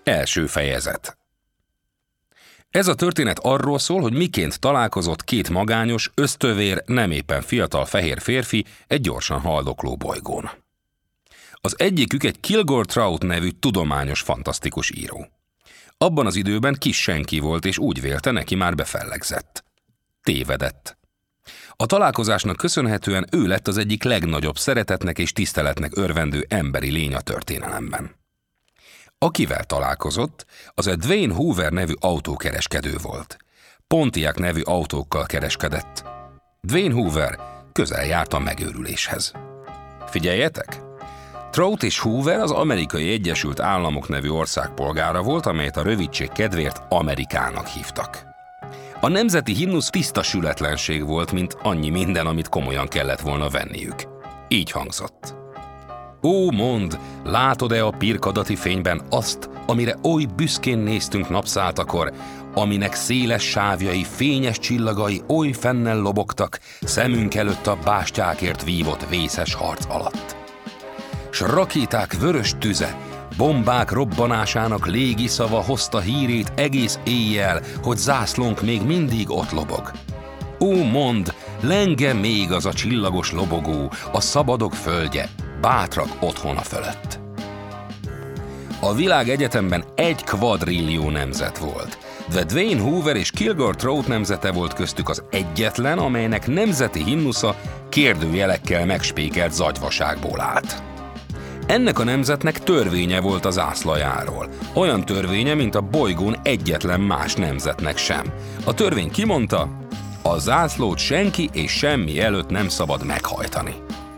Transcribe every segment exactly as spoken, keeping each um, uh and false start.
Első fejezet. Ez a történet arról szól, hogy miként találkozott két magányos, ösztövér, nem éppen fiatal fehér férfi egy gyorsan haldokló bolygón. Az egyikük egy Kilgore Trout nevű tudományos, fantasztikus író. Abban az időben kis senki volt, és úgy vélte, neki már befellegzett. Tévedett. A találkozásnak köszönhetően ő lett az egyik legnagyobb szeretetnek és tiszteletnek örvendő emberi lény a történelemben. Akivel találkozott, az egy Dwayne Hoover nevű autókereskedő volt. Pontiac nevű autókkal kereskedett. Dwayne Hoover közel járt a megőrüléshez. Figyeljetek! Trout és Hoover az Amerikai Egyesült Államok nevű ország polgára volt, amelyet a rövidség kedvéért Amerikának hívtak. A nemzeti himnusz tiszta sületlenség volt, mint annyi minden, amit komolyan kellett volna venniük. Így hangzott. Ó, mondd, látod-e a pirkadati fényben azt, amire oly büszkén néztünk napszáltakor, aminek széles sávjai, fényes csillagai oly fennel lobogtak szemünk előtt a bástyákért vívott vészes harc alatt. S rakéták vörös tüze, bombák robbanásának légi szava hozta hírét egész éjjel, hogy zászlónk még mindig ott lobog. Ó, mondd, lenge még az a csillagos lobogó, a szabadok földje, bátrak otthona fölött. A világegyetemben egy kvadrillió nemzet volt, de Dwayne Hoover és Kilgore Trout nemzete volt köztük az egyetlen, amelynek nemzeti himnusza kérdőjelekkel megspékelt zagyvaságból állt. Ennek a nemzetnek törvénye volt a zászlajáról. Olyan törvénye, mint a bolygón egyetlen más nemzetnek sem. A törvény kimondta, a zászlót senki és semmi előtt nem szabad meghajtani.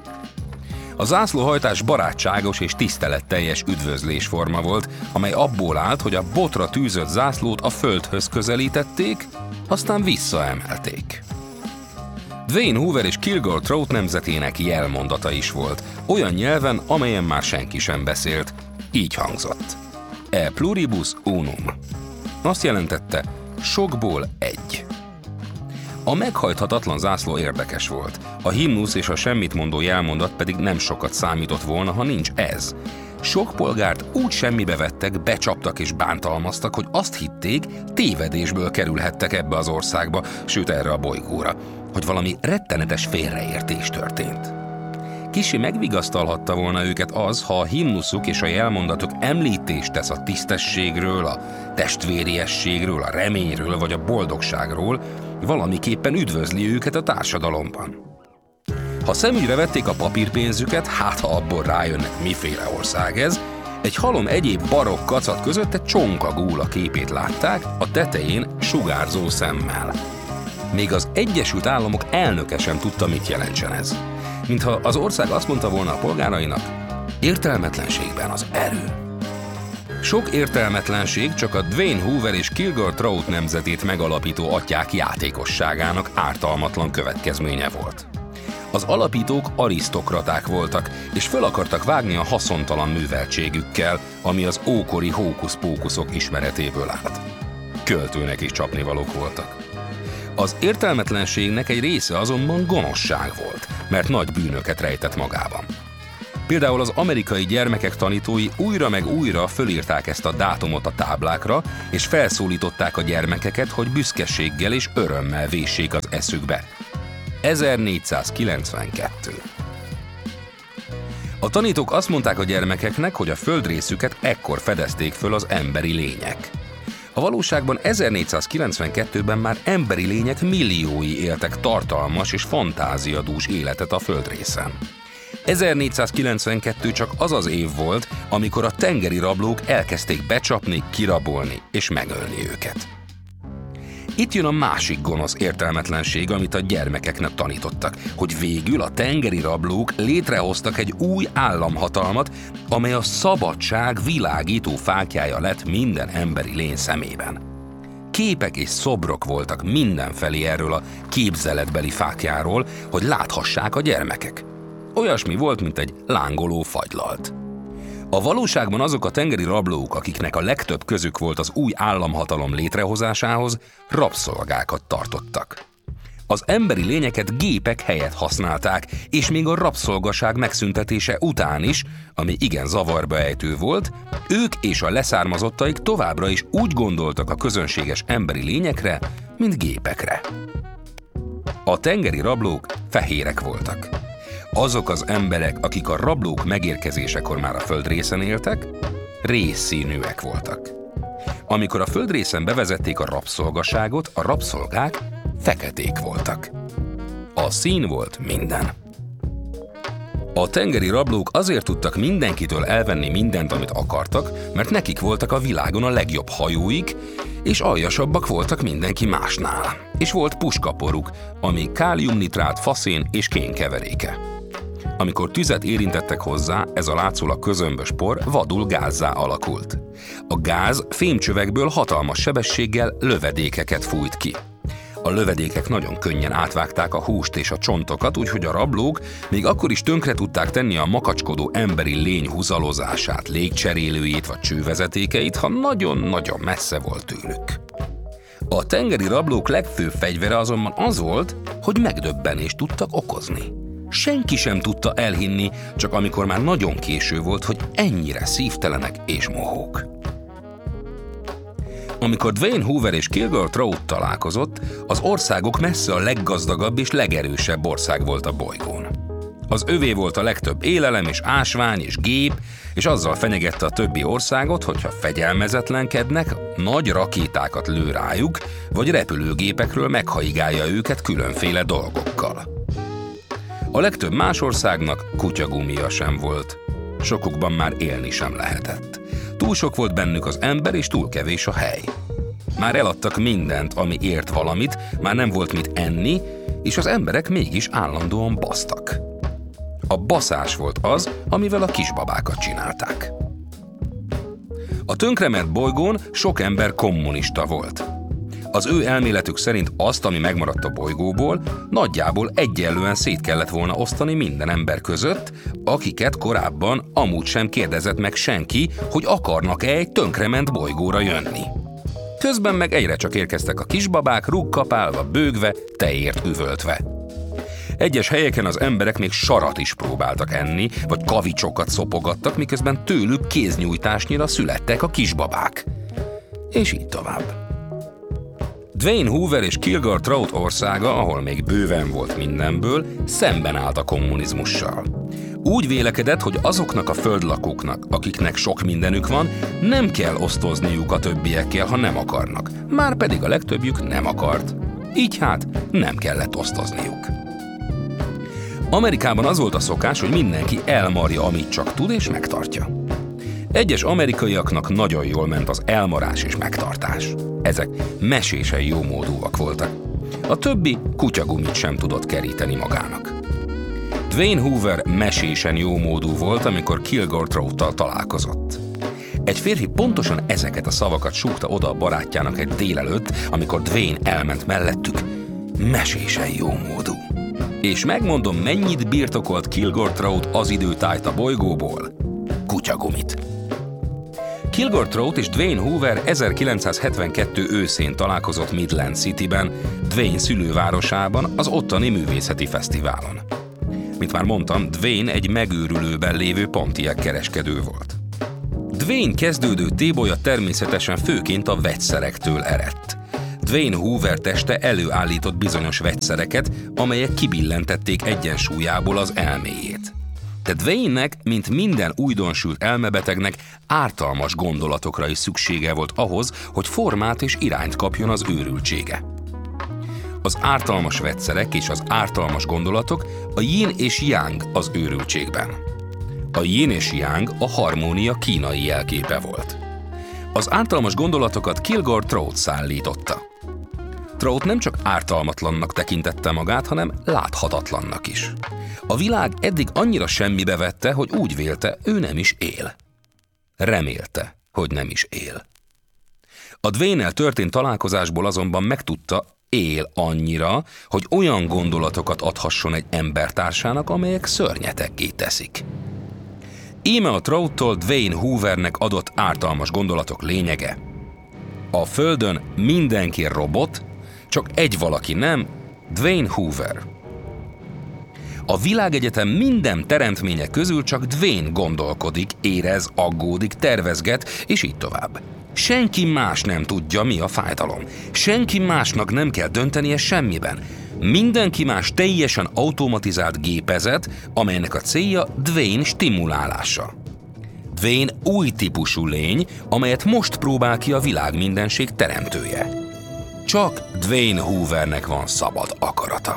A zászlóhajtás barátságos és tiszteletteljes üdvözlésforma volt, amely abból állt, hogy a botra tűzött zászlót a földhöz közelítették, aztán visszaemelték. Dwayne Hoover és Kilgore Trout nemzetének jelmondata is volt, olyan nyelven, amelyen már senki sem beszélt. Így hangzott. E pluribus unum. Azt jelentette, sokból egy. A meghajthatatlan zászló érdekes volt. A himnusz és a semmitmondó jelmondat pedig nem sokat számított volna, ha nincs ez. Sok polgárt úgy semmibe vettek, becsaptak és bántalmaztak, hogy azt hitték, tévedésből kerülhettek ebbe az országba, sőt erre a bolygóra, hogy valami rettenetes félreértés történt. Kissé megvigasztalhatta volna őket az, ha a himnuszuk és a jelmondatok említést tesz a tisztességről, a testvériességről, a reményről vagy a boldogságról, valamiképpen üdvözli őket a társadalomban. Ha szemügyre vették a papírpénzüket, hát ha abból rájönnek, miféle ország ez, egy halom egyéb barokk kacat között egy csonka gúla képét látták, a tetején sugárzó szemmel. Még az Egyesült Államok elnöke sem tudta, mit jelentsen ez. Mintha az ország azt mondta volna a polgárainak, értelmetlenségben az erő. Sok értelmetlenség csak a Dwayne Hoover és Kilgore Trout nemzetét megalapító atyák játékosságának ártalmatlan következménye volt. Az alapítók arisztokraták voltak, és föl akartak vágni a haszontalan műveltségükkel, ami az ókori hókusz-pókuszok ismeretéből állt. Költőnek is csapnivalók voltak. Az értelmetlenségnek egy része azonban gonoszság volt, mert nagy bűnöket rejtett magában. Például az amerikai gyermekek tanítói újra meg újra fölírták ezt a dátumot a táblákra, és felszólították a gyermekeket, hogy büszkeséggel és örömmel véssék az eszükbe. ezernégyszázkilencvenkettő. A tanítók azt mondták a gyermekeknek, hogy a földrészüket ekkor fedezték föl az emberi lények. A valóságban ezernégyszázkilencvenkettőben már emberi lények milliói éltek tartalmas és fantáziadús életet a földrészen. ezernégyszázkilencvenkettő csak az az év volt, amikor a tengeri rablók elkezdték becsapni, kirabolni és megölni őket. Itt jön a másik gonosz értelmetlenség, amit a gyermekeknek tanítottak, hogy végül a tengeri rablók létrehoztak egy új államhatalmat, amely a szabadság világító fáklyája lett minden emberi lény szemében. Képek és szobrok voltak mindenfelé erről a képzeletbeli fáklyáról, hogy láthassák a gyermekek. Olyasmi volt, mint egy lángoló fagylalt. A valóságban azok a tengeri rablók, akiknek a legtöbb közük volt az új államhatalom létrehozásához, rabszolgákat tartottak. Az emberi lényeket gépek helyett használták, és még a rabszolgaság megszüntetése után is, ami igen zavarba ejtő volt, ők és a leszármazottaik továbbra is úgy gondoltak a közönséges emberi lényekre, mint gépekre. A tengeri rablók fehérek voltak. Azok az emberek, akik a rablók megérkezésekor már a földrészen éltek, rézszínűek voltak. Amikor a földrészen bevezették a rabszolgaságot, a rabszolgák feketék voltak. A szín volt minden. A tengeri rablók azért tudtak mindenkitől elvenni mindent, amit akartak, mert nekik voltak a világon a legjobb hajóik, és aljasabbak voltak mindenki másnál. És volt puskaporuk, ami káliumnitrát, faszén és kén keveréke. Amikor tüzet érintettek hozzá, ez a látszólag közömbös por vadul gázzá alakult. A gáz fémcsövekből hatalmas sebességgel lövedékeket fújt ki. A lövedékek nagyon könnyen átvágták a húst és a csontokat, úgyhogy a rablók még akkor is tönkre tudták tenni a makacskodó emberi lény húzalozását, légcserélőjét vagy csővezetékeit, ha nagyon-nagyon messze volt tőlük. A tengeri rablók legfőbb fegyvere azonban az volt, hogy megdöbbenést tudtak okozni. Senki sem tudta elhinni, csak amikor már nagyon késő volt, hogy ennyire szívtelenek és mohók. Amikor Dwayne Hoover és Kilgore Trout találkozott, az országok messze a leggazdagabb és legerősebb ország volt a bolygón. Az övé volt a legtöbb élelem és ásvány és gép, és azzal fenyegette a többi országot, hogyha fegyelmezetlenkednek, nagy rakétákat lő rájuk, vagy repülőgépekről meghaigálja őket különféle dolgokkal. A legtöbb más országnak kutyagumija sem volt. Sokukban már élni sem lehetett. Túl sok volt bennük az ember, és túl kevés a hely. Már eladtak mindent, ami ért valamit, már nem volt mit enni, és az emberek mégis állandóan basztak. A baszás volt az, amivel a kisbabákat csinálták. A tönkrement bolygón sok ember kommunista volt. Az ő elméletük szerint azt, ami megmaradt a bolygóból, nagyjából egyenlően szét kellett volna osztani minden ember között, akiket korábban amúgy sem kérdezett meg senki, hogy akarnak-e egy tönkrement bolygóra jönni. Közben meg egyre csak érkeztek a kisbabák, rúgkapálva, bőgve, tejért üvöltve. Egyes helyeken az emberek még sarat is próbáltak enni, vagy kavicsokat szopogattak, miközben tőlük kéznyújtásnyira születtek a kisbabák. És így tovább. Dwayne Hoover és Kilgore Trout országa, ahol még bőven volt mindenből, szemben állt a kommunizmussal. Úgy vélekedett, hogy azoknak a földlakóknak, akiknek sok mindenük van, nem kell osztozniuk a többiekkel, ha nem akarnak. Márpedig a legtöbbjük nem akart. Így hát nem kellett osztozniuk. Amerikában az volt a szokás, hogy mindenki elmarja, amit csak tud, és megtartja. Egyes amerikaiaknak nagyon jól ment az elmarás és megtartás. Ezek mesésen jómódúak voltak. A többi kutyagumit sem tudott keríteni magának. Dwayne Hoover mesésen jómódú volt, amikor Kilgore Trouttal találkozott. Egy férfi pontosan ezeket a szavakat súgta oda a barátjának egy délelőtt, amikor Dwayne elment mellettük. Mesésen jómódú. És megmondom, mennyit birtokolt Kilgore Trout az időtájt a bolygóból? Kutyagumit. Kilgore Trout és Dwayne Hoover ezerkilencszázhetvenkettő őszén találkozott Midland Cityben, Dwayne szülővárosában, az ottani művészeti fesztiválon. Mint már mondtam, Dwayne egy megőrülőben lévő Pontiac kereskedő volt. Dwayne kezdődő tébolya természetesen főként a vegyszerektől eredt. Dwayne Hoover teste előállított bizonyos vegyszereket, amelyek kibillentették egyensúlyából az elméjét. De Dwayne-nek, mint minden újdonsült elmebetegnek, ártalmas gondolatokra is szüksége volt ahhoz, hogy formát és irányt kapjon az őrültsége. Az ártalmas vegyszerek és az ártalmas gondolatok a yin és yang az őrültségben. A yin és yang a harmónia kínai jelképe volt. Az ártalmas gondolatokat Kilgore Trout szállította. Trout nem csak ártalmatlannak tekintette magát, hanem láthatatlannak is. A világ eddig annyira semmibe vette, hogy úgy vélte, ő nem is él. Remélte, hogy nem is él. A Dwayne-nel történt találkozásból azonban megtudta, él annyira, hogy olyan gondolatokat adhasson egy embertársának, amelyek szörnyeteggé teszik. Íme a Trouttól Dwayne Hoovernek adott ártalmas gondolatok lényege. A Földön mindenki robot, csak egy valaki nem, Dwayne Hoover. A világegyetem minden teremtménye közül csak Dwayne gondolkodik, érez, aggódik, tervezget, és így tovább. Senki más nem tudja, mi a fájdalom. Senki másnak nem kell döntenie semmiben. Mindenki más teljesen automatizált gépezet, amelynek a célja Dwayne stimulálása. Dwayne új típusú lény, amelyet most próbál ki a világ mindenség teremtője. Csak Dwayne Hoovernek van szabad akarata.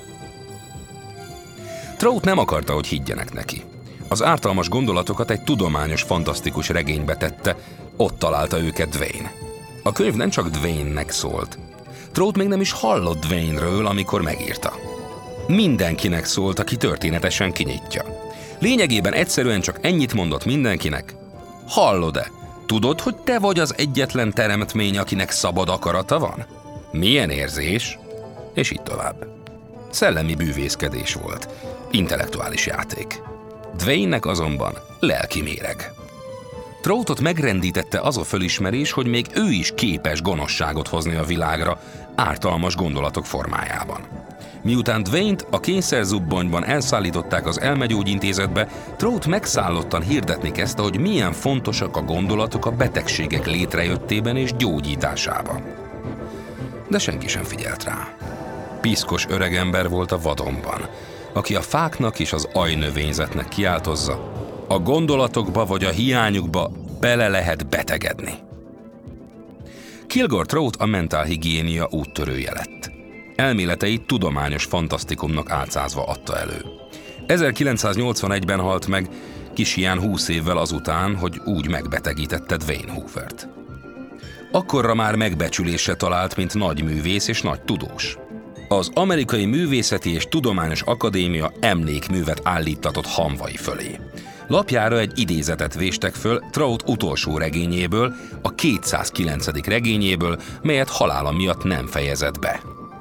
Trout nem akarta, hogy higgyenek neki. Az ártalmas gondolatokat egy tudományos, fantasztikus regénybe tette, ott találta őket Dwayne. A könyv nem csak Dwayne-nek szólt. Trout még nem is hallott Dwayne-ről, amikor megírta. Mindenkinek szólt, aki történetesen kinyitja. Lényegében egyszerűen csak ennyit mondott mindenkinek. Hallod-e? Tudod, hogy te vagy az egyetlen teremtmény, akinek szabad akarata van? Milyen érzés? És így tovább. Szellemi bűvészkedés volt. Intellektuális játék. Dwayne-nek azonban lelki méreg. Troutot megrendítette az a fölismerés, hogy még ő is képes gonoszságot hozni a világra, ártalmas gondolatok formájában. Miután Dwayne-t a kényszerzubbonyban elszállították az elmegyógyintézetbe, Trout megszállottan hirdetni kezdte, hogy milyen fontosak a gondolatok a betegségek létrejöttében és gyógyításában. De senki sem figyelt rá. Piszkos öregember volt a vadonban, aki a fáknak és az ajnövényzetnek kiáltozza, a gondolatokba vagy a hiányukba bele lehet betegedni. Kilgore Trout a mentálhigiénia úttörője lett. Elméleteit tudományos fantasztikumnak álcázva adta elő. ezerkilencszáznyolcvanegyben halt meg, kishián húsz évvel azután, hogy úgy megbetegítette Dwayne Hoovert. Akkorra már megbecsülésre talált, mint nagy művész és nagy tudós. Az Amerikai Művészeti és Tudományos Akadémia emlékművet állíttatott hamvai fölé. Lapjára egy idézetet véstek föl Trout utolsó regényéből, a kétszázkilencedik regényéből, melyet halála miatt nem fejezett be.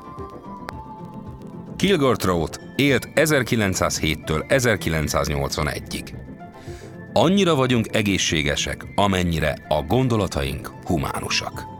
Kilgore Trout élt ezerkilencszázhéttől ezerkilencszáznyolcvanegyig. Annyira vagyunk egészségesek, amennyire a gondolataink humánusak.